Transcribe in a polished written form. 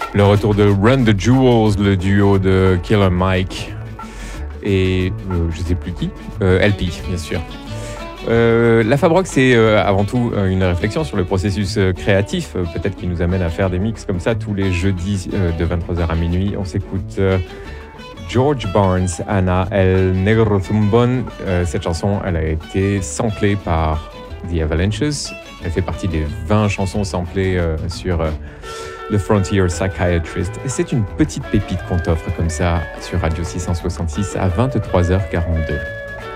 Le retour de Run the Jewels, le duo de Killer Mike et je sais plus qui, LP bien sûr. La Fab Rock, c'est avant tout une réflexion sur le processus créatif, peut-être qui nous amène à faire des mix comme ça tous les jeudis de 23h à minuit. On s'écoute George Barnes, Ana El Negro Zumbón. Cette chanson, elle a été samplée par The Avalanches. Elle fait partie des 20 chansons samplées sur The Frontier Psychiatrist. Et c'est une petite pépite qu'on t'offre comme ça sur Radio 666 à 23h42.